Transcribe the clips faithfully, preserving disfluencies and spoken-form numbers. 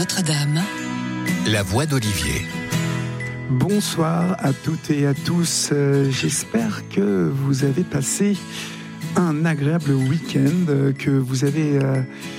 Notre-Dame, la voix d'Olivier. Bonsoir à toutes et à tous. Euh, j'espère que vous avez passé un agréable week-end, euh, que vous avez euh,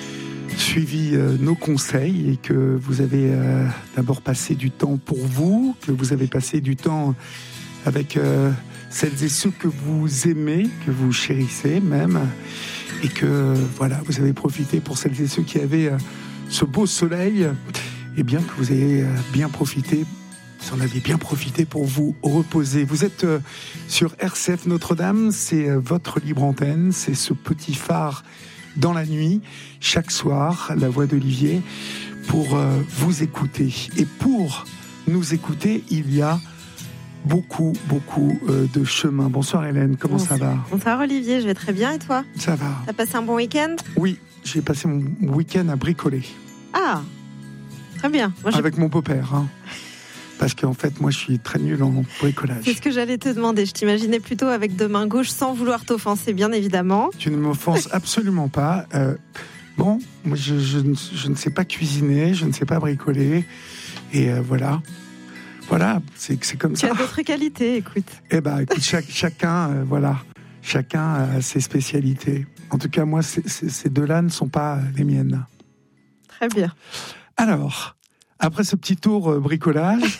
suivi euh, nos conseils et que vous avez euh, d'abord passé du temps pour vous, que vous avez passé du temps avec euh, celles et ceux que vous aimez, que vous chérissez même, et que voilà, vous avez profité pour celles et ceux qui avaient euh, ce beau soleil, et bien que vous ayez euh, bien profité. Si on avait bien profité pour vous reposer. Vous êtes euh, sur R C F Notre-Dame, c'est euh, votre libre antenne, c'est ce petit phare dans la nuit, chaque soir, la voix d'Olivier, pour euh, vous écouter. Et pour nous écouter, il y a beaucoup, beaucoup euh, de chemin. Bonsoir Hélène, comment Bonsoir. ça va? Bonsoir Olivier, je vais très bien et toi? Ça va. T'as passé un bon week-end? Oui, j'ai passé mon week-end à bricoler. Ah, très bien. Moi, je... Avec mon beau-père, hein. Parce qu'en fait, moi, je suis très nul en bricolage. C'est ce que j'allais te demander. Je t'imaginais plutôt avec deux mains gauches, sans vouloir t'offenser, bien évidemment. Tu ne m'offenses absolument pas. Euh, bon, moi, je, je, je ne sais pas cuisiner, je ne sais pas bricoler. Et euh, voilà. Voilà, c'est, c'est comme tu ça. Tu as d'autres qualités, écoute. Eh bien, écoute, chaque, chacun, euh, voilà. Chacun a ses spécialités. En tout cas, moi, c'est, c'est, ces deux-là ne sont pas les miennes. Très bien. Alors, après ce petit tour euh, bricolage,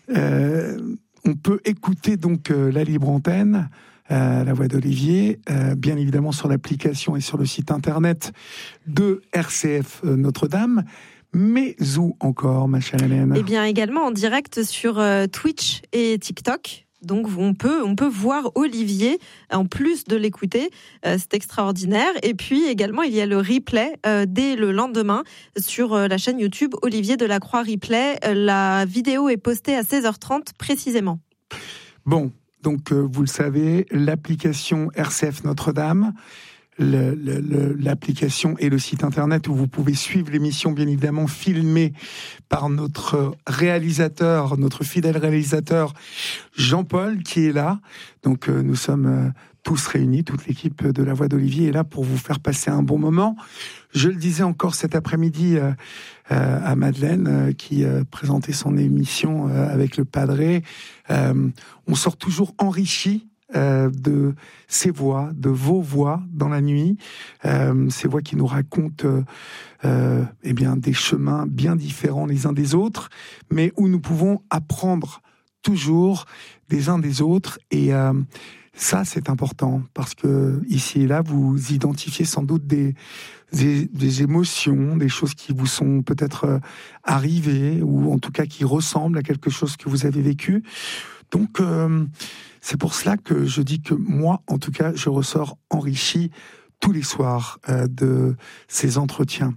euh, on peut écouter donc euh, la libre antenne, euh, la voix d'Olivier, euh, bien évidemment sur l'application et sur le site internet de R C F euh, Notre-Dame. Mais où encore, ma chère Hélène? Eh bien, également en direct sur euh, Twitch et TikTok. Donc on peut, on peut voir Olivier, en plus de l'écouter, euh, c'est extraordinaire. Et puis également, il y a le replay euh, dès le lendemain sur euh, la chaîne YouTube Olivier Delacroix Replay. Euh, la vidéo est postée à seize heures trente précisément. Bon, donc euh, vous le savez, l'application R C F Notre-Dame, le, le, le, l'application et le site internet où vous pouvez suivre l'émission, bien évidemment filmée par notre réalisateur, notre fidèle réalisateur Jean-Paul, qui est là. Donc euh, nous sommes euh, tous réunis, toute l'équipe de La Voix d'Olivier est là pour vous faire passer un bon moment. Je le disais encore cet après-midi euh, euh, à Madeleine, euh, qui euh, présentait son émission euh, avec le Padré. Euh, on sort toujours enrichi Euh, de ces voix, de vos voix dans la nuit, euh, ces voix qui nous racontent euh, euh, eh bien des chemins bien différents les uns des autres, mais où nous pouvons apprendre toujours des uns des autres. Et euh, ça, c'est important parce que ici et là, vous identifiez sans doute des des, des émotions, des choses qui vous sont peut-être euh, arrivées ou en tout cas qui ressemblent à quelque chose que vous avez vécu. Donc euh, c'est pour cela que je dis que moi, en tout cas, je ressors enrichi tous les soirs euh, de ces entretiens.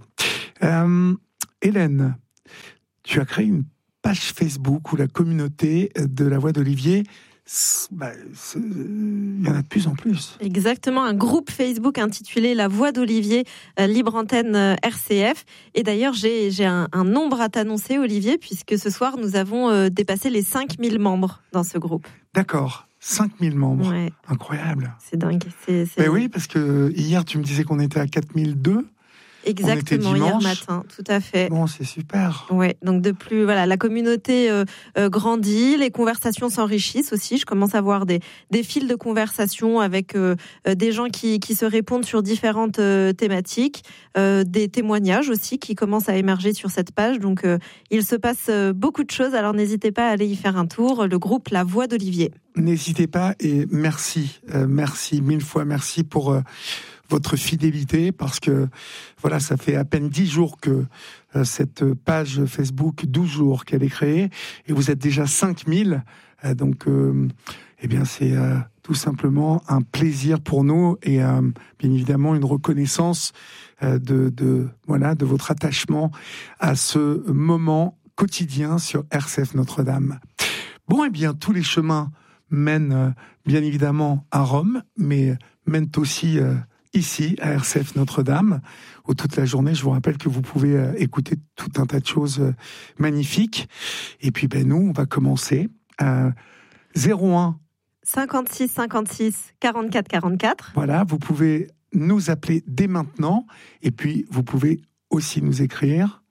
Euh, Hélène, tu as créé une page Facebook où la communauté de La Voix d'Olivier, bah, il y en a de plus en plus. Exactement, un groupe Facebook intitulé La Voix d'Olivier, euh, libre antenne euh, R C F. Et d'ailleurs, j'ai, j'ai un, un nombre à t'annoncer, Olivier, puisque ce soir, nous avons euh, dépassé les cinq mille membres dans ce groupe. D'accord. cinq mille membres. Ouais. Incroyable. C'est dingue. C'est, c'est... Mais oui, parce que hier, tu me disais qu'on était à quatre mille deux. Exactement, hier matin, tout à fait. Bon, c'est super. Ouais, donc de plus, voilà, la communauté euh, euh, grandit, les conversations s'enrichissent aussi. Je commence à voir des des fils de conversation avec euh, des gens qui qui se répondent sur différentes euh, thématiques, euh, des témoignages aussi qui commencent à émerger sur cette page. Donc euh, il se passe beaucoup de choses. Alors n'hésitez pas à aller y faire un tour. Le groupe La Voix d'Olivier. N'hésitez pas et merci, euh, merci mille fois merci pour euh, votre fidélité, parce que voilà, ça fait à peine dix jours que euh, cette page Facebook, douze jours qu'elle est créée, et vous êtes déjà cinq mille, euh, donc euh, eh bien c'est euh, tout simplement un plaisir pour nous et euh, bien évidemment une reconnaissance euh, de, de voilà de votre attachement à ce moment quotidien sur R C F Notre-Dame. Bon, eh bien tous les chemins mènent euh, bien évidemment à Rome, mais mènent aussi euh, ici, à R C F Notre-Dame, où toute la journée, je vous rappelle que vous pouvez euh, écouter tout un tas de choses euh, magnifiques. Et puis, ben, nous, on va commencer à zéro un cinquante-six cinquante-six quarante-quatre quarante-quatre. Voilà, vous pouvez nous appeler dès maintenant. Et puis, vous pouvez aussi nous écrire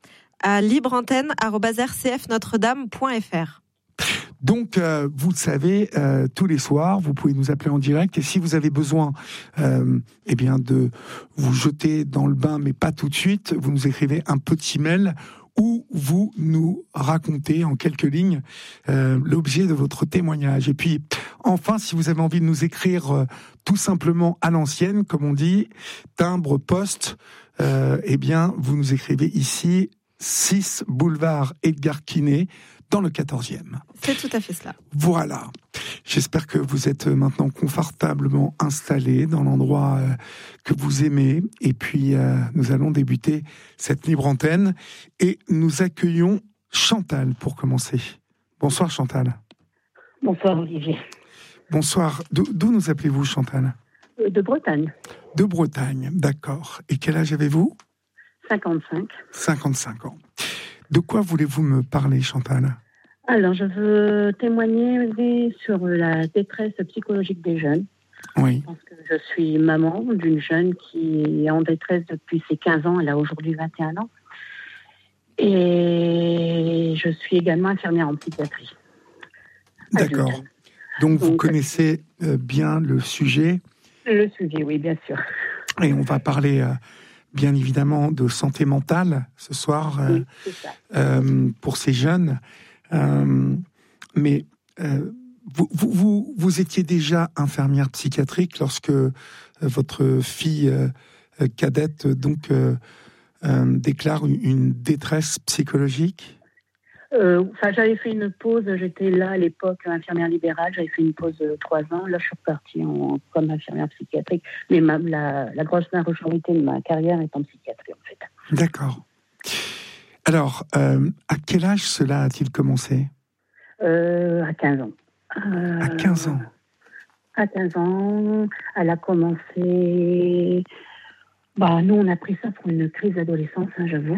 à libreantenne arobase r c f notre dame point f r. Donc, euh, vous le savez, euh, tous les soirs, vous pouvez nous appeler en direct. Et si vous avez besoin, euh, eh bien, de vous jeter dans le bain, mais pas tout de suite, vous nous écrivez un petit mail où vous nous racontez en quelques lignes euh, l'objet de votre témoignage. Et puis, enfin, si vous avez envie de nous écrire euh, tout simplement à l'ancienne, comme on dit, timbre, poste, euh, eh bien, vous nous écrivez ici, six boulevard Edgar Quinet, dans le quatorzième. C'est tout à fait cela. Voilà. J'espère que vous êtes maintenant confortablement installés dans l'endroit euh, que vous aimez. Et puis, euh, nous allons débuter cette libre antenne. Et nous accueillons Chantal pour commencer. Bonsoir Chantal. Bonsoir Olivier. Bonsoir. D'où, d'où nous appelez-vous Chantal ? De Bretagne. De Bretagne, d'accord. Et quel âge avez-vous ? cinquante-cinq. cinquante-cinq ans. De quoi voulez-vous me parler Chantal ? Alors, je veux témoigner sur la détresse psychologique des jeunes. Oui. Parce que je suis maman d'une jeune qui est en détresse depuis ses quinze ans. Elle a aujourd'hui vingt et un ans. Et je suis également infirmière en psychiatrie. D'accord. Adulte. Donc, vous Donc, connaissez euh, bien le sujet. Le sujet, oui, bien sûr. Et on va parler, euh, bien évidemment, de santé mentale ce soir euh, Oui, c'est ça. euh, pour ces jeunes. Euh, mais euh, vous, vous, vous, vous étiez déjà infirmière psychiatrique lorsque euh, votre fille euh, cadette donc euh, euh, déclare une, une détresse psychologique. Euh, enfin, j'avais fait une pause, j'étais là à l'époque infirmière libérale, j'avais fait une pause de trois ans. Là, je suis repartie en, comme infirmière psychiatrique, mais ma, la, la grosse majorité de ma carrière est en psychiatrie, en fait. D'accord. Alors, euh, à quel âge cela a-t-il commencé ? euh, À quinze ans. Euh, À quinze ans. À quinze ans, elle a commencé... Bah, nous, on a pris ça pour une crise d'adolescence, hein, j'avoue,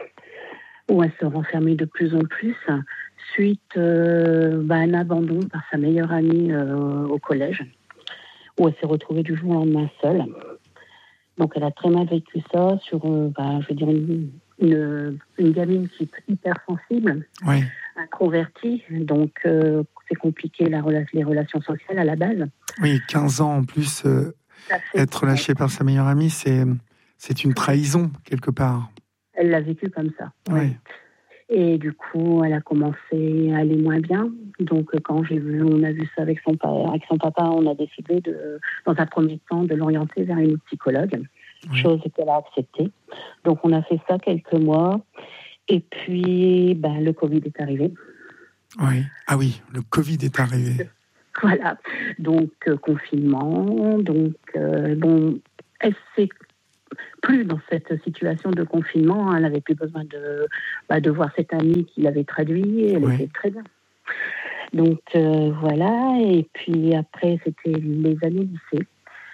où elle se renfermait de plus en plus, suite euh, bah, à un abandon par sa meilleure amie euh, au collège, où elle s'est retrouvée du jour au lendemain seule. Donc, elle a très mal vécu ça sur, euh, bah, je veux dire, une, une, une gamine qui est hyper sensible, Oui. introvertie, donc euh, c'est compliqué la rela- les relations sociales à la base. Oui, quinze ans en plus, euh, Ça fait- être lâché par sa meilleure amie, c'est, c'est une trahison, quelque part. Elle l'a vécu comme ça. Oui. Et du coup, elle a commencé à aller moins bien. Donc, quand j'ai vu, on a vu ça avec son, pa- avec son papa, on a décidé, de, dans un premier temps, de l'orienter vers une psychologue, Oui. chose qu'elle a acceptée. Donc, on a fait ça quelques mois. Et puis, ben, le Covid est arrivé. Oui. Ah oui, le Covid est arrivé. Voilà. Donc, euh, confinement. Donc, euh, bon, elle s'est plus dans cette situation de confinement. Elle n'avait plus besoin de, bah, de voir cette amie qui l'avait traduit. Elle Oui. était très bien. Donc, euh, voilà. Et puis après, c'était les années lycée.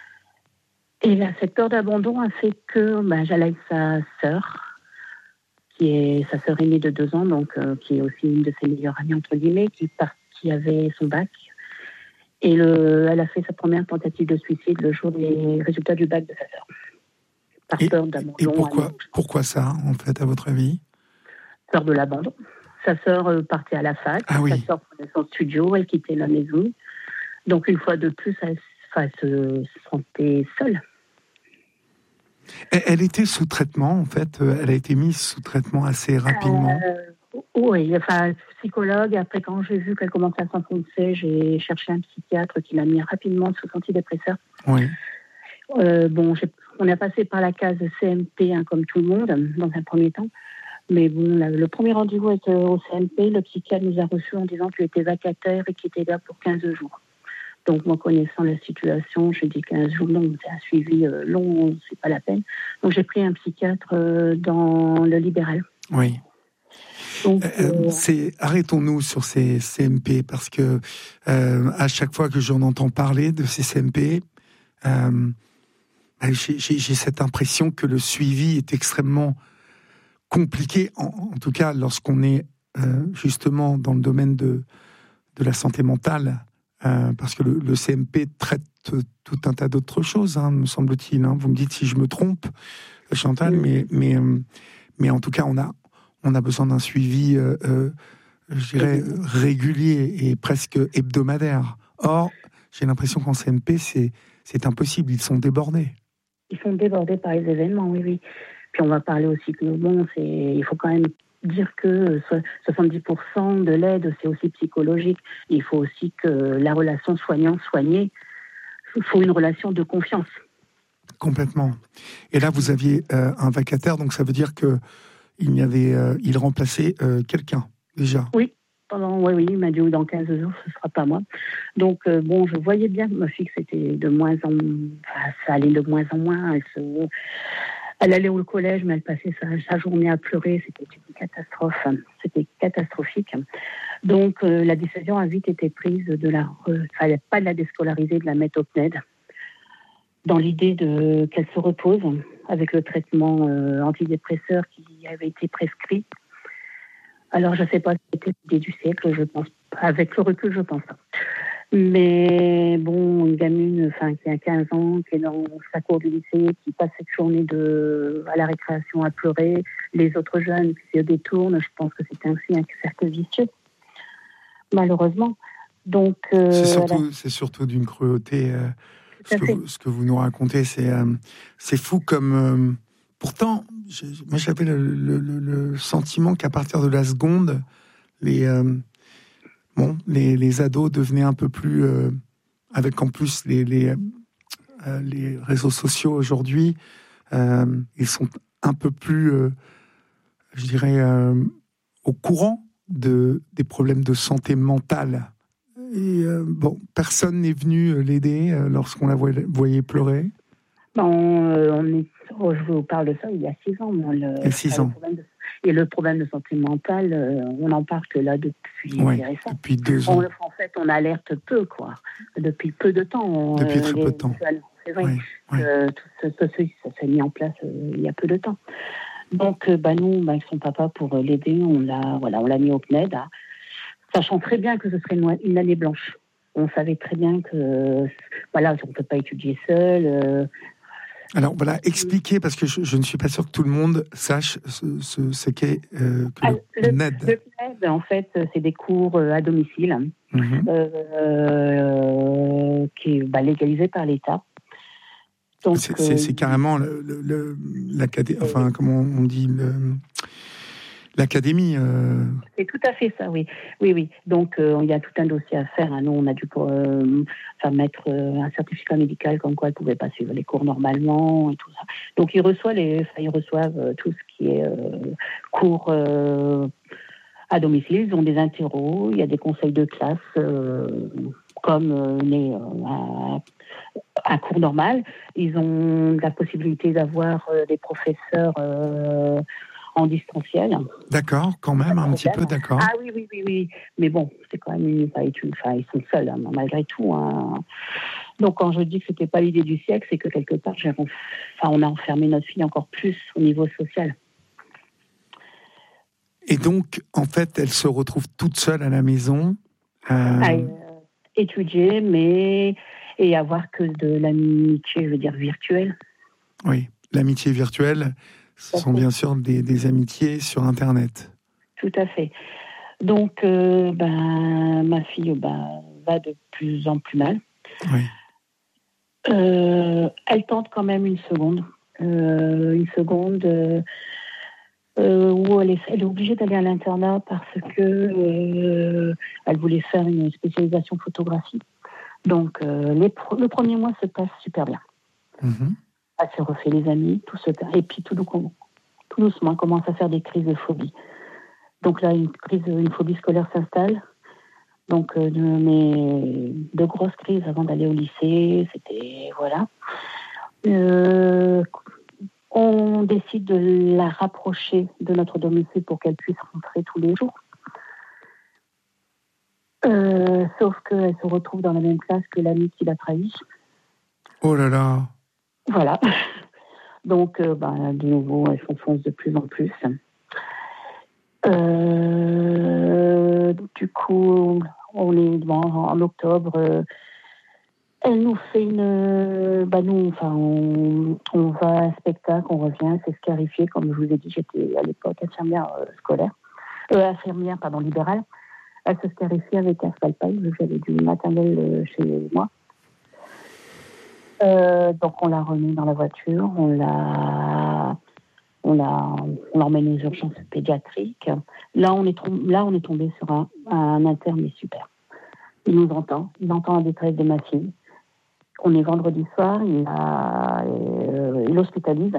Et là, cette peur d'abandon a fait que bah, j'allais avec sa sœur, qui est sa sœur aînée de deux ans, donc, euh, qui est aussi une de ses meilleures amies, entre guillemets, qui, part, qui avait son bac. Et le, elle a fait sa première tentative de suicide le jour des résultats du bac de sa sœur. Par Et, peur d'abandon. et pourquoi, pourquoi ça, en fait, à votre avis ? Peur de l'abandon. Sa sœur euh, partait à la fac, Ah oui. sa sœur prenait son studio, elle quittait la maison. Donc une fois de plus, elle, enfin, elle se sentait seule. Elle, elle était sous traitement, en fait. Elle a été mise sous traitement assez rapidement. Euh, oui, enfin, psychologue. Après, quand j'ai vu qu'elle commençait à s'enfoncer, j'ai cherché un psychiatre qui l'a mis rapidement sous antidépresseur. Oui. Euh, bon, j'ai, on a passé par la case C M P, hein, comme tout le monde, dans un premier temps. Mais bon, la, le premier rendez-vous avec, euh, au C M P, le psychiatre nous a reçus en disant qu'il était vacataire et qu'il était là pour quinze jours. Donc, moi, connaissant la situation, j'ai dit quinze jours, non, c'est un suivi euh, long, c'est pas la peine. Donc, j'ai pris un psychiatre euh, dans le libéral. Oui. Donc, Euh, euh, c'est, arrêtons-nous sur ces C M P, parce que euh, à chaque fois que j'en entends parler de ces C M P, euh, j'ai, j'ai, j'ai cette impression que le suivi est extrêmement compliqué, en, en tout cas lorsqu'on est euh, justement dans le domaine de, de la santé mentale, euh, parce que le, le C M P traite tout un tas d'autres choses, hein, me semble-t-il. Hein. Vous me dites si je me trompe, Chantal, Oui. mais, mais, euh, mais en tout cas, on a, on a besoin d'un suivi, euh, euh, je dirais, régulier et presque hebdomadaire. Or, j'ai l'impression qu'en C M P, c'est, c'est impossible, ils sont débordés. Ils sont débordés par les événements, oui, oui. Puis on va parler aussi que, bon, c'est, il faut quand même dire que soixante-dix pour cent de l'aide, c'est aussi psychologique. Il faut aussi que la relation soignant-soigné, il faut une relation de confiance. Complètement. Et là, vous aviez euh, un vacataire, donc ça veut dire que il y avait, euh, il remplaçait euh, quelqu'un déjà. Oui, pendant, oui, oui, il m'a dit dans quinze jours, ce sera pas moi. Donc euh, bon, je voyais bien que ma fille, c'était de moins en, enfin, ça allait de moins en moins. Elle, se, elle allait au collège, mais elle passait sa, sa journée à pleurer. C'était une catastrophe. C'était catastrophique. Donc euh, la décision a vite été prise de la, euh, fallait pas de la déscolariser, de la mettre au P N E D, dans l'idée de qu'elle se repose avec le traitement euh, antidépresseur qui avait été prescrit. Alors, je ne sais pas si c'était l'idée du siècle, je pense pas. Avec le recul, je pense pas. Mais bon, une gamine enfin, qui a quinze ans, qui est dans sa cour du lycée, qui passe cette journée de, à la récréation à pleurer, les autres jeunes qui se détournent, je pense que c'était aussi un cercle vicieux, malheureusement. Donc, euh, c'est, surtout, voilà. c'est surtout d'une cruauté. Euh, ce, que vous, ce que vous nous racontez, c'est, euh, c'est fou comme... Euh, pourtant, j'ai, moi j'avais le, le, le, le sentiment qu'à partir de la seconde, les, euh, bon, les, les ados devenaient un peu plus... Euh, avec en plus les, les, euh, les réseaux sociaux aujourd'hui, euh, ils sont un peu plus, euh, je dirais, euh, au courant de, des problèmes de santé mentale. Et euh, bon, personne n'est venu l'aider euh, lorsqu'on la voyait, voyait pleurer. Bon, euh, on est, oh, je vous parle de ça il y a six ans. Moi, le, il y a six ans. Le de, et le problème de santé mentale, euh, on n'en parle que là depuis ouais, récent. Depuis deux ans. On, en fait, on alerte peu, quoi. Depuis peu de temps. Depuis euh, très les, peu de temps. C'est vrai. Ouais, ouais. Euh, tout ce, ce, ce, ça s'est mis en place euh, il y a peu de temps. Donc, euh, bah, nous, bah, avec son papa, pour l'aider, on l'a, voilà, on l'a mis au P N E D, hein, sachant très bien que ce serait une, une année blanche. On savait très bien que, voilà, on ne peut pas étudier seul. Euh, Alors voilà, expliquez, parce que je, je ne suis pas sûr que tout le monde sache ce, ce, ce qu'est euh, que ah, le P N E D. Le P N E D, en fait, c'est des cours à domicile mm-hmm. euh, qui est bah, légalisé par l'État. Donc, c'est, c'est, c'est carrément le, le, le, l'acadé... enfin, euh, comment on dit le, l'académie. Euh... C'est tout à fait ça, oui. Oui, oui. Donc, euh, il y a tout un dossier à faire. Hein. Nous, on a dû euh, enfin, mettre euh, un certificat médical comme quoi elle ne pouvait pas suivre les cours normalement et tout ça. Donc, ils reçoivent, les, enfin, ils reçoivent euh, tout ce qui est euh, cours euh, à domicile. Ils ont des interros, il y a des conseils de classe euh, comme euh, les, euh, un cours normal. Ils ont la possibilité d'avoir euh, des professeurs euh, en distanciel. D'accord, quand même, un petit peu, d'accord. Ah oui, oui, oui, oui. Mais bon, c'est quand même une, enfin, ils sont seuls, hein, malgré tout. Hein. Donc, quand je dis que c'était pas l'idée du siècle, c'est que quelque part, j'ai, enfin, on a enfermé notre fille encore plus au niveau social. Et donc, en fait, elle se retrouve toute seule à la maison. Euh... À, euh, étudier, mais et avoir que de l'amitié, je veux dire, virtuelle. Oui, l'amitié virtuelle, ce sont bien sûr des, des amitiés sur Internet. Tout à fait. Donc, euh, ben, ma fille ben, va de plus en plus mal. Oui. Euh, elle tente quand même une seconde. Euh, une seconde euh, euh, où elle est, elle est obligée d'aller à l'internat parce que euh, elle voulait faire une spécialisation photographie. Donc, euh, les pro- le premier mois se passe super bien. Mm-hmm. Elle se refait les amis, tout se passe. Et puis, tout doucement, tout doucement, elle commence à faire des crises de phobie. Donc là, une crise, une phobie scolaire s'installe. Donc, euh, de, mais de grosses crises avant d'aller au lycée, c'était, voilà. Euh, on décide de la rapprocher de notre domicile pour qu'elle puisse rentrer tous les jours. Euh, sauf qu'elle se retrouve dans la même classe que l'ami qui l'a trahi. Oh là là. Voilà. Donc, euh, ben, de nouveau, elle s'enfonce de plus en plus. Euh, du coup, on est bon, en octobre. Euh, Elle nous fait une... Bah nous, enfin, on, on va à un spectacle, on revient, c'est scarifié. Comme je vous ai dit, j'étais à l'époque infirmière euh, scolaire, euh, infirmière, pardon, libérale. Elle se scarifiait avec un scalpel, vu que j'avais du maternel euh, chez moi. Euh, donc on l'a remis dans la voiture, on l'a... On, l'a, on l'emmène aux urgences pédiatriques. Là, on est, là, on est tombé sur un, un interne, mais super. Il nous entend, il entend la détresse de ma fille. On est vendredi soir, il, a, euh, il hospitalise.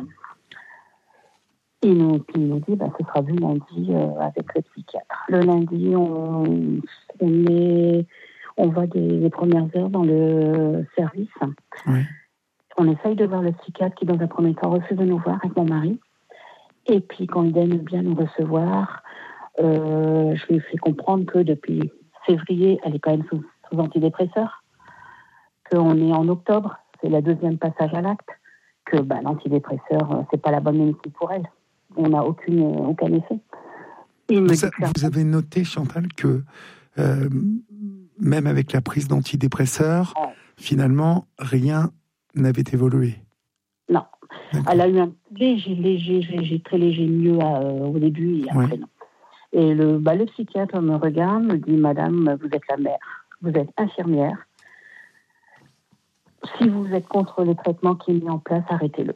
Il nous, il nous dit, bah, ce sera vu lundi euh, avec le psychiatre. Le lundi, on, on, est, on va des, des premières heures dans le service. Oui. On essaye de voir le psychiatre qui, dans un premier temps, refuse de nous voir avec mon mari. Et puis, quand il aime bien nous recevoir, euh, je lui fais comprendre que depuis février, elle est quand même sous, sous antidépresseur, qu'on est en octobre, c'est le deuxième passage à l'acte, que bah, l'antidépresseur, c'est pas la bonne médecine pour elle. On n'a aucune, aucun effet. Vous, a, vous avez noté, Chantal, que euh, même avec la prise d'antidépresseurs, ouais. finalement, rien n'avait évolué. Non. D'accord. Elle a eu un léger, léger, léger, très léger mieux euh, au début et après ouais. non. Et le, bah, le psychiatre me regarde, me dit, Madame, vous êtes la mère, vous êtes infirmière. Si vous êtes contre le traitement qui est mis en place, arrêtez-le.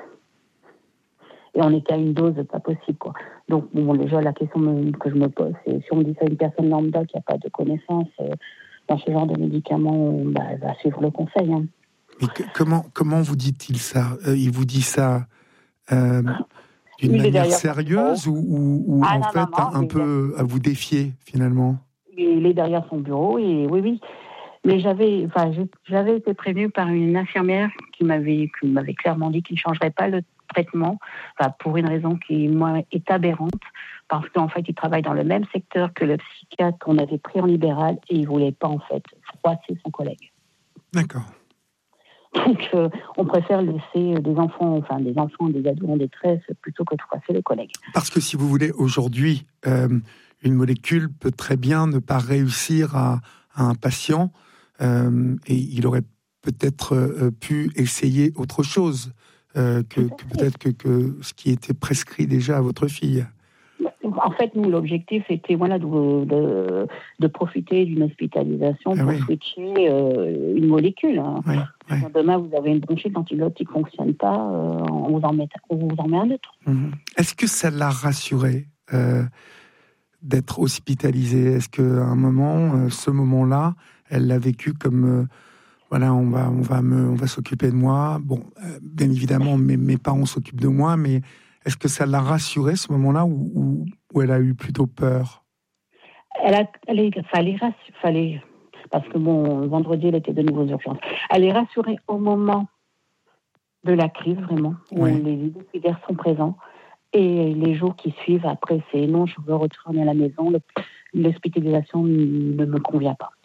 Et on était à une dose pas possible, quoi. Donc, bon, déjà, la question me, que je me pose, c'est si on dit ça à une personne lambda qui n'a pas de connaissance euh, dans ce genre de médicaments, bah, elle va suivre le conseil, hein. Mais que, comment, comment vous dit-il ça euh, Il vous dit ça euh, d'une il manière sérieuse ou, ou, ou ah, en non, fait non, non, un peu à vous défier finalement? Il est derrière son bureau et oui, oui. Mais j'avais, enfin, j'avais été prévenue par une infirmière qui m'avait, qui m'avait clairement dit qu'il ne changerait pas le traitement, enfin, pour une raison qui, moi, est aberrante, parce qu'en fait, il travaille dans le même secteur que le psychiatre qu'on avait pris en libéral et il ne voulait pas, en fait, froisser son collègue. D'accord. Donc, euh, on préfère laisser des enfants, enfin des enfants, des ados en détresse, plutôt que de froisser les collègues. Parce que si vous voulez, aujourd'hui, euh, une molécule peut très bien ne pas réussir à, à un patient, euh, et il aurait peut-être euh, pu essayer autre chose euh, que, que peut-être que, que ce qui était prescrit déjà à votre fille. En fait, nous, l'objectif était voilà, de, de, de profiter d'une hospitalisation ah pour oui. switcher euh, une molécule. Hein. Oui, oui. Demain, vous avez une bronchite, l'antibiotique qui ne fonctionne pas, euh, on, vous en met, on vous en met un autre. Mmh. Est-ce que ça l'a rassurée euh, d'être hospitalisée? Est-ce qu'à un moment, euh, ce moment-là, elle l'a vécu comme... Euh, voilà, on va, on va, me, on va s'occuper de moi. Bon, euh, bien évidemment, mes, mes parents s'occupent de moi, mais... Est-ce que ça l'a rassurée, ce moment-là, ou, ou, ou elle a eu plutôt peur? Elle a, elle est, fallait, fallait, parce que bon, vendredi, elle était de nouveau aux urgences. Elle est rassurée au moment de la crise, vraiment, où oui. les décideurs sont présents. Et les jours qui suivent, après, c'est non, je veux retourner à la maison, le, l'hospitalisation ne me convient pas.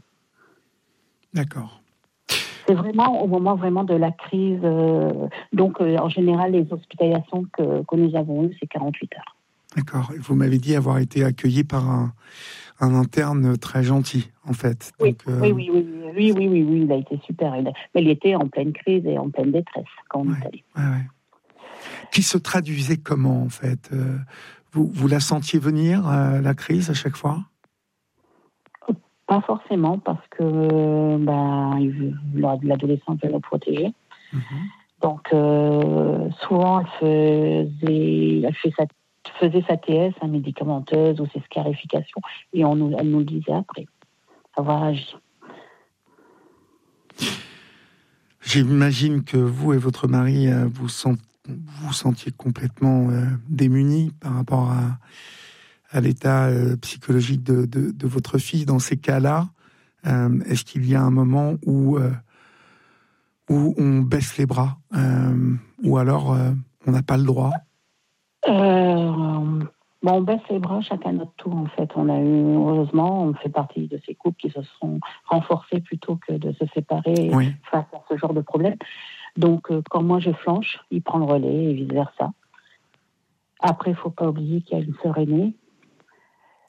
D'accord. C'est vraiment au moment vraiment de la crise. Euh, donc, euh, en général, les hospitalisations que, que nous avons eues, c'est quarante-huit heures. D'accord. Vous m'avez dit avoir été accueilli par un, un interne très gentil, en fait. Oui, donc, euh... oui, oui, oui, oui, oui, oui, oui, il a été super. Mais il était en pleine crise et en pleine détresse quand on ouais, est allé. Ouais, ouais. Qui se traduisait comment, en fait? euh, vous, vous la sentiez venir, euh, la crise, à chaque fois? Pas forcément, parce que ben, l'adolescent veut le protéger. Mm-hmm. Donc, euh, souvent, elle faisait, elle fait sa, faisait sa T S, sa médicamenteuse ou ses scarifications, et on nous, elle nous le disait après, avoir agi. J'imagine que vous et votre mari, vous sent, vous sentiez complètement euh, démunis par rapport à... à l'état euh, psychologique de, de, de votre fille. Dans ces cas-là, euh, est-ce qu'il y a un moment où, euh, où on baisse les bras euh, ou alors euh, on n'a pas le droit? euh, bon, on baisse les bras chacun notre tour, en fait. On a eu, heureusement, on fait partie de ces couples qui se sont renforcés plutôt que de se séparer oui. face à ce genre de problème. Donc, euh, quand moi je flanche, il prend le relais et vice-versa. Après, il ne faut pas oublier qu'il y a une sœur aînée.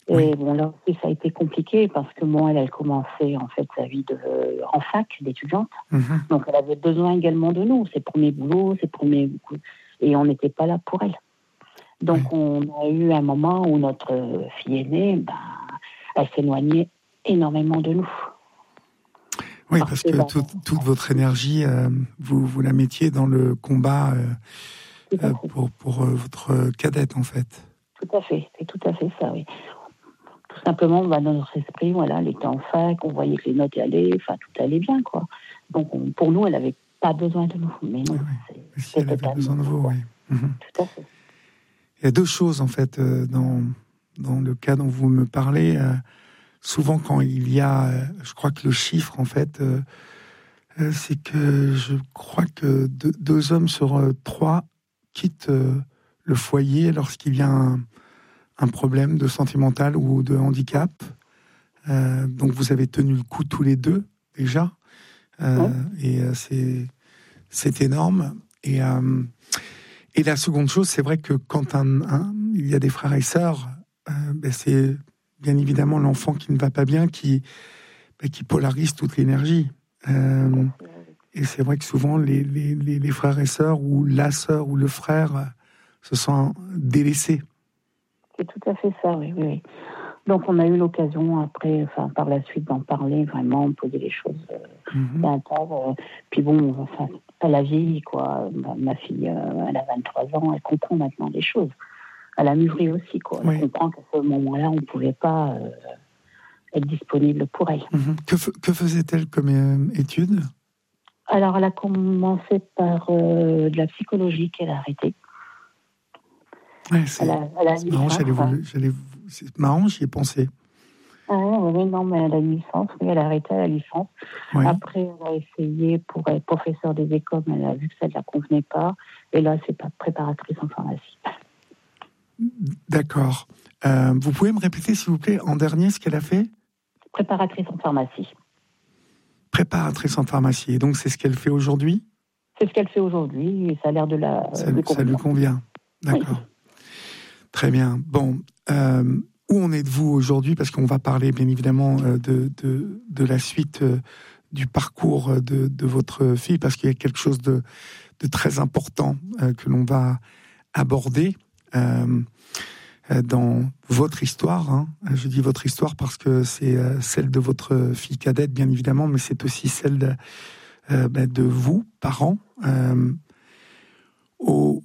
Et Oui. bon, là aussi, ça a été compliqué parce que moi, elle a commencé en fait sa vie de, en fac d'étudiante. Mhm. Donc, elle avait besoin également de nous. Ses premiers boulots, ses premiers... Et on n'était pas là pour elle. Donc, Oui. on a eu un moment où notre fille aînée, ben, elle s'éloignait énormément de nous. Oui, Parce parce que, que bah, toute, toute votre énergie, euh, vous, vous la mettiez dans le combat euh, Tout à euh, fait. pour, pour euh, votre cadette, en fait. Tout à fait. C'est tout à fait ça, oui. Tout simplement, bah, dans notre esprit, voilà, elle était en fac, on voyait que les notes allaient, enfin, tout allait bien, quoi. Donc, on, pour nous, elle n'avait pas besoin de nous. Mais non, Oui, oui. c'est, Mais si c'est elle avait totalement besoin de vous, quoi. oui. Mhm. Tout à fait. Il y a deux choses, en fait, euh, dans, dans le cas dont vous me parlez. Euh, souvent, quand il y a, euh, je crois que le chiffre, en fait, euh, euh, c'est que je crois que deux, deux hommes sur euh, trois quittent euh, le foyer lorsqu'il y a un, un problème de sentimental ou de handicap. Euh, donc, vous avez tenu le coup tous les deux, déjà. Euh, Ouais. Et euh, c'est, c'est énorme. Et... Euh, Et la seconde chose, c'est vrai que quand un, un, il y a des frères et sœurs, euh, ben c'est bien évidemment l'enfant qui ne va pas bien qui, ben qui polarise toute l'énergie. Euh, et c'est vrai que souvent, les, les, les, les frères et sœurs, ou la sœur ou le frère, se sentent délaissés. C'est tout à fait ça, oui, oui, oui. Donc, on a eu l'occasion, après, enfin, par la suite, d'en parler, vraiment, poser les choses euh, Mm-hmm. d'un tas. Euh, puis bon, enfin, elle a vieilli, quoi. Ma, ma fille, euh, elle a vingt-trois ans, elle comprend maintenant les choses. Elle a mûri aussi, quoi. Elle Oui. comprend qu'à ce moment-là, on ne pouvait pas euh, être disponible pour elle. Mm-hmm. Que, f- que faisait-elle comme euh, étude ? Alors, elle a commencé par euh, de la psychologie qu'elle a arrêtée. Ouais, c'est, Elle a, elle a c'est une marrant, licence, j'allais vous, hein. le- j'allais vous- c'est marrant, j'y ai pensé. Ah oui, oui, non, mais elle a une licence, oui, elle a arrêté la licence. Oui. Après, elle a essayé pour être professeure des écoles, mais elle a vu que ça ne la convenait pas. Et là, c'est pas préparatrice en pharmacie. D'accord. Euh, vous pouvez me répéter, s'il vous plaît, en dernier, ce qu'elle a fait ? Préparatrice en pharmacie. Préparatrice en pharmacie. Et donc, c'est ce qu'elle fait aujourd'hui ? C'est ce qu'elle fait aujourd'hui et ça a l'air de la. Ça, lui ça lui convient. D'accord. Oui. Très bien. Bon, euh, où en êtes-vous aujourd'hui ? Parce qu'on va parler, bien évidemment, euh, de, de, de la suite euh, du parcours de, de votre fille, parce qu'il y a quelque chose de, de très important euh, que l'on va aborder euh, dans votre histoire. Hein. Je dis votre histoire parce que c'est euh, celle de votre fille cadette, bien évidemment, mais c'est aussi celle de, euh, ben, de vous, parents. Euh, au,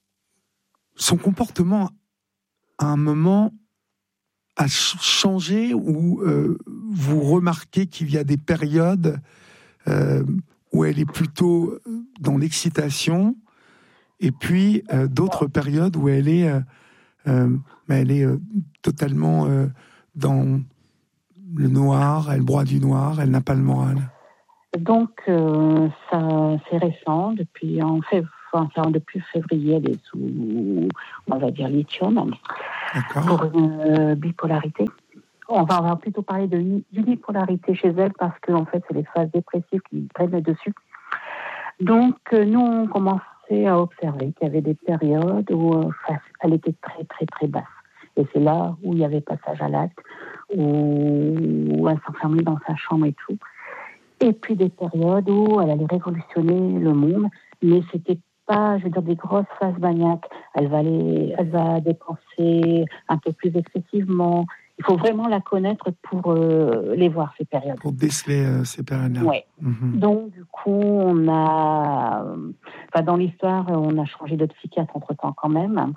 son comportement, à un moment, a changé, ou euh, vous remarquez qu'il y a des périodes euh, où elle est plutôt dans l'excitation, et puis euh, d'autres périodes où elle est, euh, euh, elle est euh, totalement euh, dans le noir, elle broie du noir, elle n'a pas le moral. Donc, euh, ça, c'est récent, depuis, en fait, enfin, depuis février, elle est sous, on va dire, lithium. D'accord. Pour une euh, bipolarité. On va, on va plutôt parler de unipolarité chez elle, parce que, en fait, c'est les phases dépressives qui prennent dessus. Donc, euh, nous, on commençait à observer qu'il y avait des périodes où euh, elle était très, très, très basse. Et c'est là où il y avait passage à l'acte, où, où elle s'enfermait dans sa chambre et tout. Et puis des périodes où elle allait révolutionner le monde, mais c'était pas, je veux dire, des grosses phases maniaques. Elle va aller, elle va dépenser un peu plus excessivement. Il faut vraiment la connaître pour euh, les voir, ces périodes. Pour déceler euh, ces périodes-là. Oui. Mm-hmm. Donc, du coup, on a... Enfin, dans l'histoire, on a changé de psychiatre entre-temps quand même.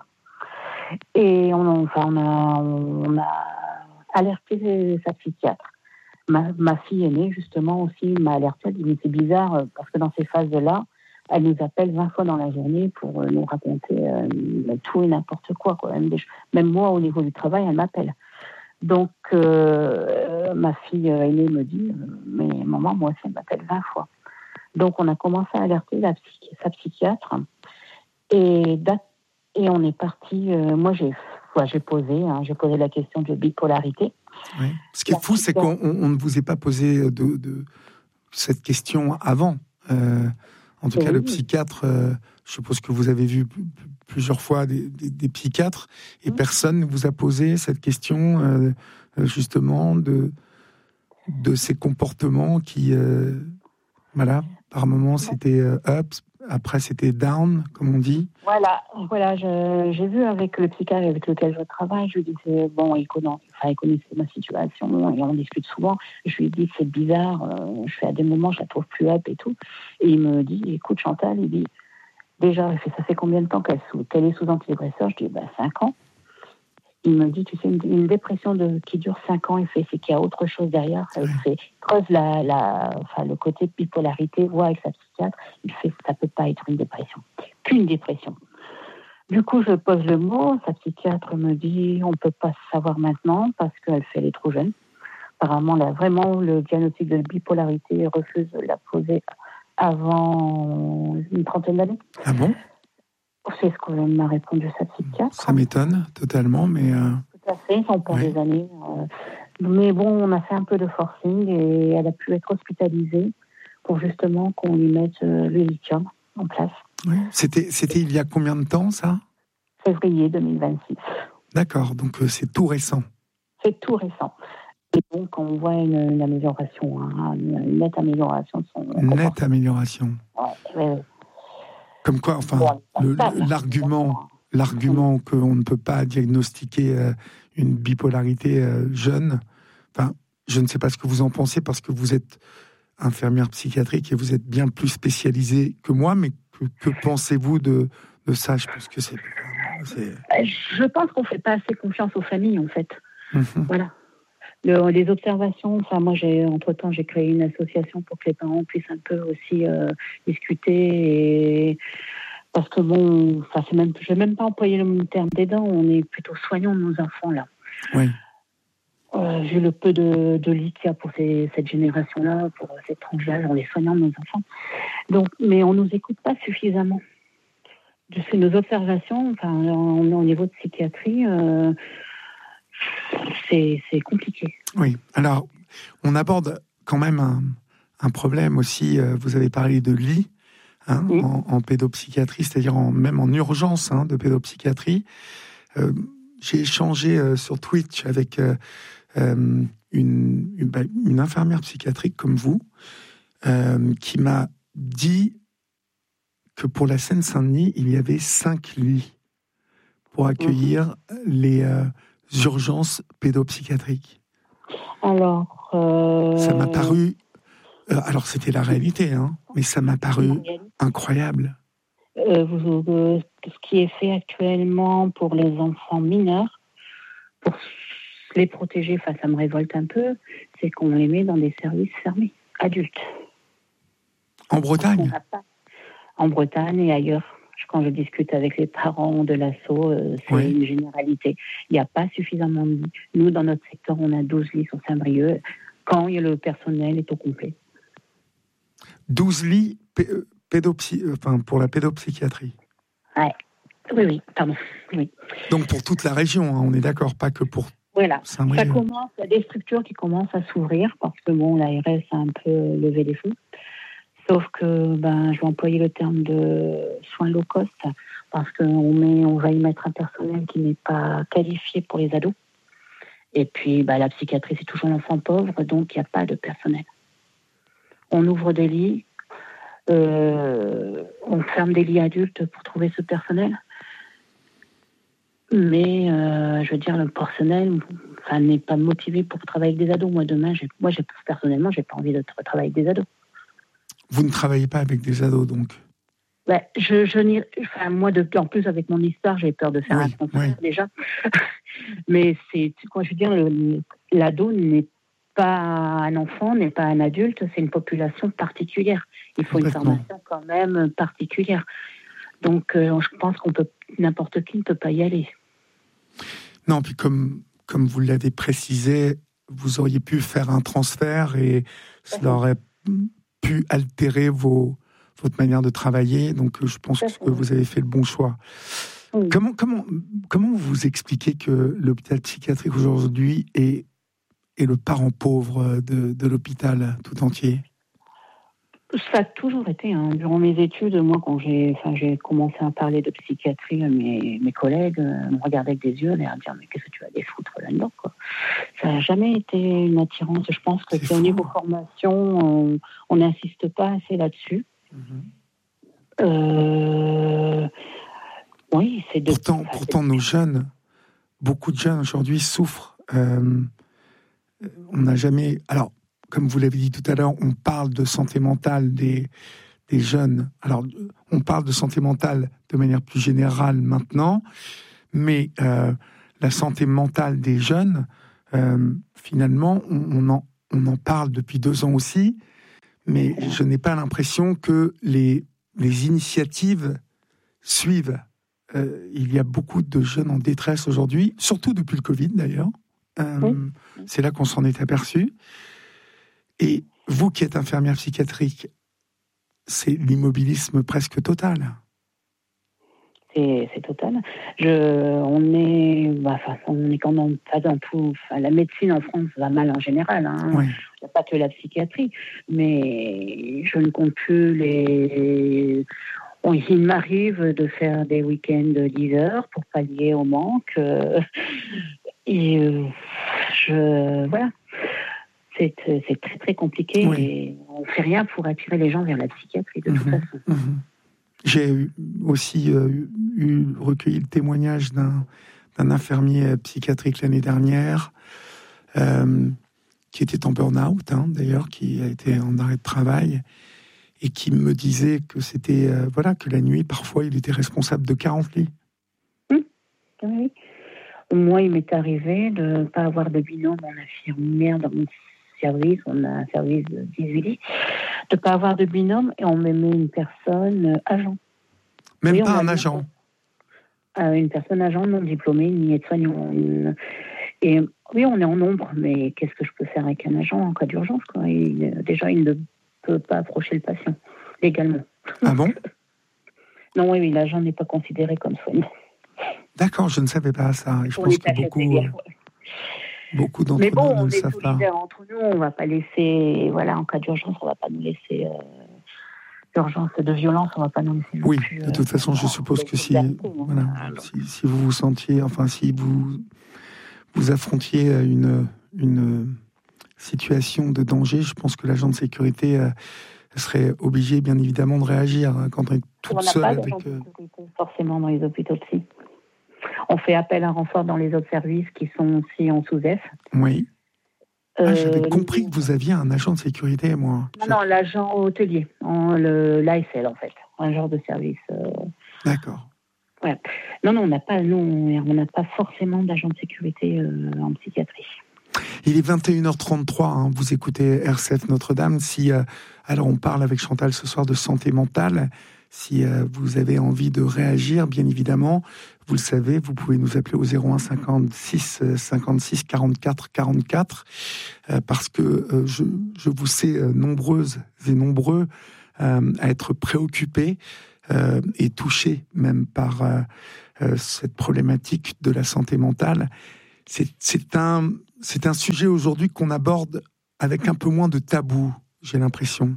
Et on, enfin, on, a, on a alerté sa psychiatre. Ma, ma fille aînée, justement, aussi, m'a alerté. Elle dit, c'est bizarre, parce que dans ces phases-là, elle nous appelle vingt fois dans la journée pour nous raconter euh, tout et n'importe quoi. quoi. Même, des, même moi, au niveau du travail, elle m'appelle. Donc, euh, ma fille aînée me dit, mais maman, moi aussi, elle m'appelle vingt fois. Donc, on a commencé à alerter la psychi- sa psychiatre. Et, et on est parti, euh, moi, j'ai, ouais, j'ai posé, hein, j'ai posé la question de bipolarité. Oui. Ce qui est fou, c'est qu'on on ne vous ait pas posé de, de cette question avant. Euh, en tout oui. cas, le psychiatre, euh, je suppose que vous avez vu p- p- plusieurs fois des, des, des psychiatres, et Mmh. personne ne vous a posé cette question, euh, justement, de, de ces comportements qui, euh, voilà, par moments c'était euh, up, après c'était down, comme on dit. Voilà, voilà, je- j'ai vu avec le psychiatre avec lequel je travaille, je lui disais, bon, il connaissait, enfin, il connaissait ma situation, et on discute souvent, je lui ai dit que c'est bizarre, euh, je fais à des moments, je la trouve plus up et tout, et il me dit, écoute Chantal, il dit, déjà, il fait, ça fait combien de temps qu'elle, sous, qu'elle est sous antidépresseur? Je dis, ben, cinq ans. Il me dit, tu sais, une, une dépression de, qui dure cinq ans, il fait, c'est qu'il y a autre chose derrière. Il fait, creuse la, la, enfin, le côté bipolarité, voit avec sa psychiatre. Il fait, ça peut pas être une dépression, qu'une dépression. Du coup, je pose le mot. Sa psychiatre me dit, on peut pas savoir maintenant parce qu'elle fait, elle est trop jeune. Apparemment, là, vraiment, le diagnostic de bipolarité refuse de la poser avant une trentaine d'années. Ah bon? C'est ce que m'a répondu sa psychiatre. Ça m'étonne totalement, mais... Euh... Tout à fait, on prend Oui. des années. Euh, mais bon, on a fait un peu de forcing et elle a pu être hospitalisée pour justement qu'on lui mette euh, le lithium en place. Oui. C'était, c'était il y a combien de temps, ça? Février deux mille vingt-six. D'accord, donc euh, c'est tout récent. C'est tout récent. Et donc, on voit une, une amélioration, hein, une nette amélioration de son comportement. Nette amélioration. Ouais, ouais, ouais. Comme quoi, enfin, Bon, le- ça, le- l'argument, l'argument qu'on ne peut pas diagnostiquer euh, une bipolarité euh, jeune, enfin, je ne sais pas ce que vous en pensez parce que vous êtes infirmière psychiatrique et vous êtes bien plus spécialisée que moi, mais que, que pensez-vous de, de ça? Je pense que c'est... c'est... Je pense qu'on ne fait pas assez confiance aux familles, en fait. Mhm. Voilà. Le, les observations, enfin moi j'ai entre-temps j'ai créé une association pour que les parents puissent un peu aussi euh, discuter et parce que bon, enfin c'est même, je vais même pas employer le terme d'aidant, on est plutôt soignants de nos enfants là. Oui. Euh, vu le peu de, de lits qu'il y a pour ces, cette génération-là, pour cette tranche-là, on est soignants de nos enfants. Donc, mais on nous écoute pas suffisamment. De ces nos observations, enfin au niveau de psychiatrie. Euh, C'est, c'est compliqué. Oui, alors on aborde quand même un, un problème aussi, euh, vous avez parlé de lit hein, Oui. en, en pédopsychiatrie, c'est-à-dire en, même en urgence hein, de pédopsychiatrie. Euh, j'ai échangé euh, sur Twitch avec euh, euh, une, une, bah, une infirmière psychiatrique comme vous, euh, qui m'a dit que pour la Seine-Saint-Denis, il y avait cinq lits pour accueillir mmh. les... Euh, urgences pédopsychiatriques. Alors, euh... ça m'a paru. Euh, alors c'était la réalité, hein, mais ça m'a paru incroyable. Euh, vous, euh, ce qui est fait actuellement pour les enfants mineurs, pour les protéger, enfin ça me révolte un peu, c'est qu'on les met dans des services fermés, adultes. En Bretagne. Pas... En Bretagne et ailleurs. Quand je discute avec les parents de l'assaut, euh, c'est oui. une généralité. Il n'y a pas suffisamment de lits. Nous, dans notre secteur, on a douze lits sur Saint-Brieuc, quand le personnel est au complet. douze lits p- pédopsy- enfin, pour la pédopsychiatrie. Ouais. Oui, oui, pardon. Oui. Donc pour toute la région, hein, on est d'accord, pas que pour voilà. Saint-Brieuc. Ça commence, il y a des structures qui commencent à s'ouvrir, parce que bon, l'A R S a un peu levé les fonds. Sauf que ben, je vais employer le terme de soins low cost parce qu'on met, on va y mettre un personnel qui n'est pas qualifié pour les ados. Et puis ben, la psychiatrie, c'est toujours l'enfant pauvre, donc il n'y a pas de personnel. On ouvre des lits, euh, on ferme des lits adultes pour trouver ce personnel. Mais euh, je veux dire, le personnel enfin, n'est pas motivé pour travailler avec des ados. Moi, demain, j'ai, moi j'ai, personnellement, je n'ai pas envie de travailler avec des ados. Vous ne travaillez pas avec des ados, donc? Ouais, je, je n'y, enfin, moi, de, en plus, avec mon histoire, j'ai peur de faire oui, un transfert, oui. déjà. Mais c'est, quand je veux dire, le, l'ado n'est pas un enfant, n'est pas un adulte, c'est une population particulière. Il faut une formation quand même particulière. Donc, euh, je pense qu'on peut, n'importe qui ne peut pas y aller. Non, puis comme, comme vous l'avez précisé, vous auriez pu faire un transfert et cela aurait pu altérer vos, votre manière de travailler. Donc, je pense que vous avez fait le bon choix. Oui. Comment, comment, comment vous expliquez que l'hôpital psychiatrique aujourd'hui est, est le parent pauvre de, de l'hôpital tout entier ? Ça a toujours été. Hein. Durant mes études, moi, quand j'ai, enfin, j'ai commencé à parler de psychiatrie, mes, mes collègues euh, me regardaient avec des yeux, et à dire mais qu'est-ce que tu vas aller foutre là-dedans, quoi. Ça n'a jamais été une attirance. Je pense que c'est, c'est au niveau formation, on n'insiste pas assez là-dessus. Mm-hmm. Euh, oui, c'est de. Pourtant, enfin, pourtant, c'est... nos jeunes, beaucoup de jeunes aujourd'hui souffrent. Euh, on n'a jamais. Alors. Comme vous l'avez dit tout à l'heure, on parle de santé mentale des, des jeunes. Alors, on parle de santé mentale de manière plus générale maintenant, mais euh, la santé mentale des jeunes, euh, finalement, on, on, en, on en parle depuis deux ans aussi, mais je n'ai pas l'impression que les, les initiatives suivent. Euh, il y a beaucoup de jeunes en détresse aujourd'hui, surtout depuis le Covid d'ailleurs. Euh, oui. C'est là qu'on s'en est aperçu. Et vous qui êtes infirmière psychiatrique, c'est l'immobilisme presque total. C'est, c'est total. Je, on est, bah, on est quand même pas dans tout. Enfin, la médecine en France va mal en général. Hein. Oui. Il n'y a pas que la psychiatrie, mais je ne compte plus les. Bon, il m'arrive de faire des week-ends de dix heures pour pallier au manque. Et je, voilà. C'est, c'est très très compliqué oui. Et on ne fait rien pour attirer les gens vers la psychiatrie de mmh, toute façon. Mmh. J'ai eu aussi euh, eu recueilli le témoignage d'un, d'un infirmier psychiatrique l'année dernière euh, qui était en burn-out hein, d'ailleurs, qui a été en arrêt de travail et qui me disait que c'était euh, voilà que la nuit parfois il était responsable de quarante lits. Mmh. Oui. Moi il m'est arrivé de ne pas avoir de binôme en infirmière dans mon service, on a un service de dix-huit lits, de ne pas avoir de binôme et on me met une personne euh, agent. Même oui, pas un agent euh, Une personne agent non diplômée, ni aide-soignant. Une... Et oui, on est en nombre, mais qu'est-ce que je peux faire avec un agent en cas d'urgence quoi. Il, déjà, il ne peut pas approcher le patient, légalement. Ah bon? Non, oui, oui, l'agent n'est pas considéré comme soignant. D'accord, je ne savais pas ça. Je Pour pense que beaucoup... Bien, ouais. Beaucoup d'entre mais bon, nous ne on le est savent pas. Entre nous, on ne va pas laisser, voilà, en cas d'urgence, on ne va pas nous laisser, euh, d'urgence de violence, on ne va pas nous laisser. Oui, plus, de toute euh, façon, je suppose que si, voilà, si, si vous vous sentiez, enfin, si vous vous affrontiez une, une situation de danger, je pense que l'agent de sécurité euh, serait obligé, bien évidemment, de réagir hein, quand on est toute seule avec. On n'a pas d'agent de sécurité, forcément, dans les hôpitaux psy. On fait appel à un renfort dans les autres services qui sont aussi en sous-F. Oui. Ah, euh, j'avais compris que vous aviez un agent de sécurité, moi. Non, non, l'agent hôtelier, en, le, l'A S L, en fait. Un genre de service. Euh... D'accord. Ouais. Non, non, on n'a pas, nous, on n'a pas forcément d'agent de sécurité euh, en psychiatrie. Il est vingt et une heures trente-trois, hein, vous écoutez R C F Notre-Dame. Si, euh, alors, on parle avec Chantal ce soir de santé mentale. Si euh, vous avez envie de réagir, bien évidemment, vous le savez, vous pouvez nous appeler au zéro un cinquante-six cinquante-six quarante-quatre quarante-quatre euh, parce que euh, je, je vous sais euh, nombreuses et nombreux euh, à être préoccupés euh, et touchés même par euh, euh, cette problématique de la santé mentale. C'est, c'est, un, c'est un sujet aujourd'hui qu'on aborde avec un peu moins de tabou, j'ai l'impression.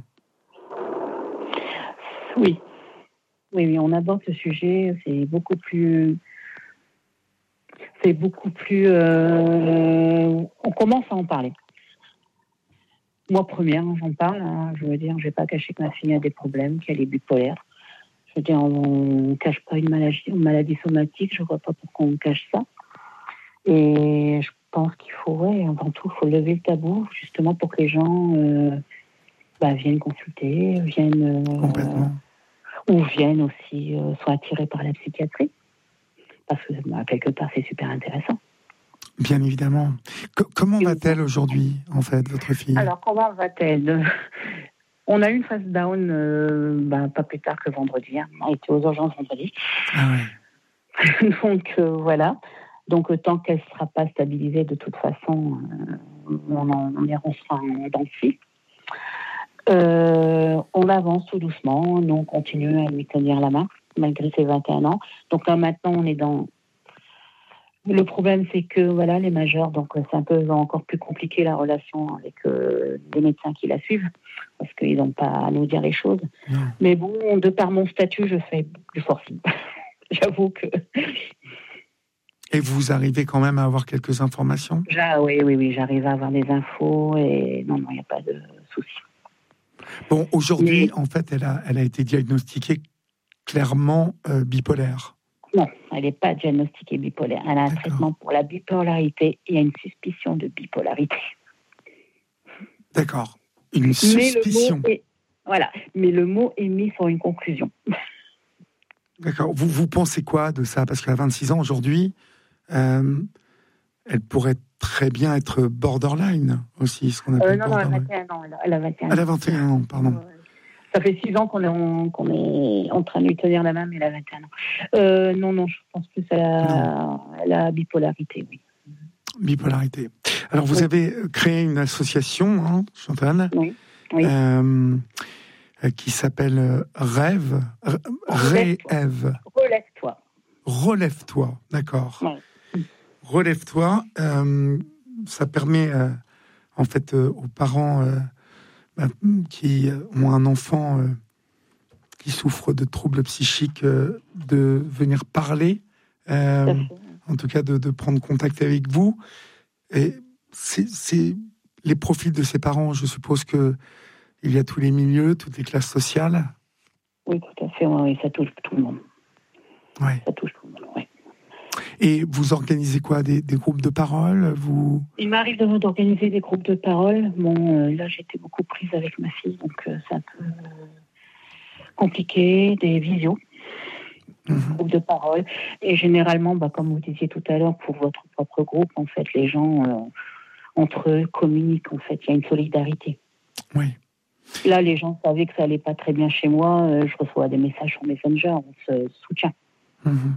Oui. Oui, oui, on aborde ce sujet, c'est beaucoup plus... C'est beaucoup plus... Euh, on commence à en parler. Moi, première, j'en parle. Hein, je veux dire, je ne vais pas cacher que ma fille a des problèmes, qu'elle est bipolaire. Je veux dire, on ne cache pas une maladie, une maladie somatique, je ne vois pas pourquoi on cache ça. Et je pense qu'il faut, ouais, avant tout, il faut lever le tabou, justement pour que les gens euh, bah, viennent consulter, viennent... Euh, Complètement. Ou viennent aussi, euh, soient attirés par la psychiatrie. Parce que, bah, quelque part, c'est super intéressant. Bien évidemment. C- comment Et va-t-elle aujourd'hui, en fait, votre fille ? Alors, comment va-t-elle ? On a eu une phase down, euh, bah, pas plus tard que vendredi. Hein. On était aux urgences vendredi. Ah ouais. Donc, euh, voilà. Donc, euh, tant qu'elle ne sera pas stabilisée, de toute façon, euh, on, en, on, on sera en dents de scie. Euh, on avance tout doucement, nous on continue à lui tenir la main, malgré ses vingt et un ans. Donc là maintenant on est dans Le problème, c'est que voilà, les majeurs, donc c'est un peu encore plus compliqué la relation avec euh, les médecins qui la suivent, parce qu'ils n'ont pas à nous dire les choses. Non. Mais bon, de par mon statut, je fais du forcing. J'avoue que. Et vous arrivez quand même à avoir quelques informations ? Ja, oui, oui, oui, j'arrive à avoir des infos et non, non, il n'y a pas de souci. Bon, aujourd'hui, Mais... en fait, elle a, elle a été diagnostiquée clairement euh, bipolaire. Non, elle n'est pas diagnostiquée bipolaire. Elle a un D'accord. traitement pour la bipolarité et il y a une suspicion de bipolarité. D'accord. Une suspicion. Mais est... Voilà, mais le mot est mis sur une conclusion. D'accord. Vous, vous pensez quoi de ça ? Parce qu'à vingt-six ans, aujourd'hui, euh, elle pourrait très bien être borderline aussi, ce qu'on appelle euh, Non, non, elle a borderline. vingt et un ans. Elle a vingt et un ans. Elle a vingt et un ans, pardon. Ça fait six ans qu'on est, en, qu'on est en train de lui tenir la main, mais elle a vingt et un ans. Euh, non, non, je pense plus à la, à la bipolarité, oui. Bipolarité. Alors, vous oui. avez créé une association, hein, Chantal, oui. Oui. Euh, qui s'appelle Rêve. Rêve. Relève-toi. Relève-toi, d'accord. Oui. Relève-toi. Euh, ça permet, euh, en fait, euh, aux parents euh, bah, qui ont un enfant euh, qui souffre de troubles psychiques euh, de venir parler, euh, en tout cas de, de prendre contact avec vous. Et c'est, c'est les profils de ces parents, je suppose que il y a tous les milieux, toutes les classes sociales. Oui, tout à fait, oui, oui, ça touche tout le monde. Ouais. Ça touche tout le monde, oui. Et vous organisez quoi, des, des groupes de parole vous... Il m'arrive de, d'organiser des groupes de parole. Bon, euh, là, j'étais beaucoup prise avec ma fille, donc euh, c'est un peu euh, compliqué, des visios, mmh. des groupes de parole. Et généralement, bah, comme vous disiez tout à l'heure, pour votre propre groupe, en fait, les gens, euh, entre eux, communiquent, en fait. Il y a une solidarité. Oui. Là, les gens savaient que ça allait pas très bien chez moi. Euh, je reçois des messages sur Messenger, on se soutient. Mmh.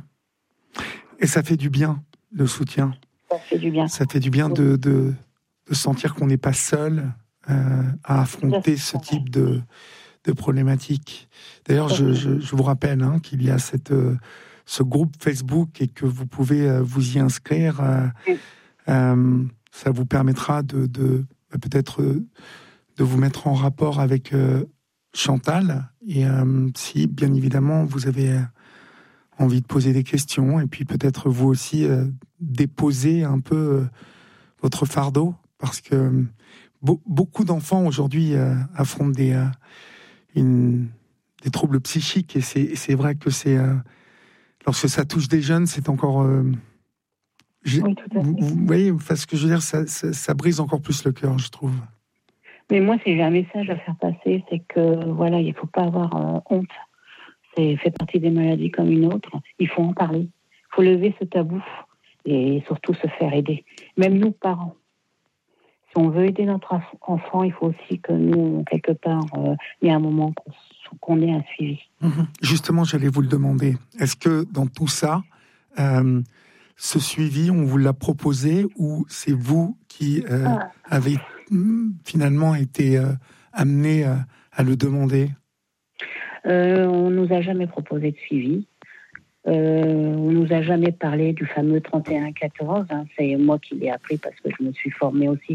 Et ça fait du bien, le soutien. Ça fait du bien. Ça fait du bien de, de, de sentir qu'on n'est pas seul euh, à affronter ce type de, de problématique. D'ailleurs, je, je, je vous rappelle hein, qu'il y a cette, euh, ce groupe Facebook et que vous pouvez euh, vous y inscrire. Euh, oui. euh, ça vous permettra de, de euh, peut-être euh, de vous mettre en rapport avec euh, Chantal. Et euh, si, bien évidemment, vous avez... Euh, envie de poser des questions et puis peut-être vous aussi euh, déposer un peu euh, votre fardeau parce que euh, be- beaucoup d'enfants aujourd'hui euh, affrontent des, euh, une, des troubles psychiques et c'est, c'est vrai que c'est euh, lorsque ça touche des jeunes c'est encore euh, oui, tout à fait. Vous, vous voyez enfin, ce que je veux dire ça, ça, ça brise encore plus le cœur je trouve. Mais moi si j'ai un message à faire passer c'est que voilà il faut pas avoir euh, honte. C'est fait partie des maladies comme une autre. Il faut en parler. Il faut lever ce tabou et surtout se faire aider. Même nous, parents. Si on veut aider notre enfant, il faut aussi que nous, quelque part, euh, il y ait un moment qu'on, qu'on ait un suivi. Mmh. Justement, j'allais vous le demander. Est-ce que dans tout ça, euh, ce suivi, on vous l'a proposé ou c'est vous qui euh, ah. avez mm, finalement été euh, amené euh, à le demander ? Euh, on nous a jamais proposé de suivi. Euh, on nous a jamais parlé du fameux trente et un quatorze. Hein. C'est moi qui l'ai appris parce que je me suis formée aussi